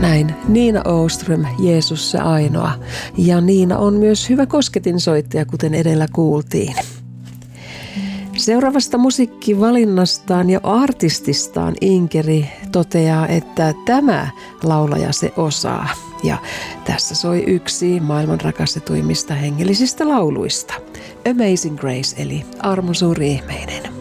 Näin Niina Åström, Jeesus se ainoa. Ja Niina on myös hyvä kosketinsoittaja, kuten edellä kuultiin. Seuraavasta musiikkivalinnastaan ja artististaan Inkeri toteaa, että tämä laulaja se osaa. Ja tässä soi yksi maailman rakastetuimmista hengellisistä lauluista. Amazing Grace eli Armo suuri ihmeinen.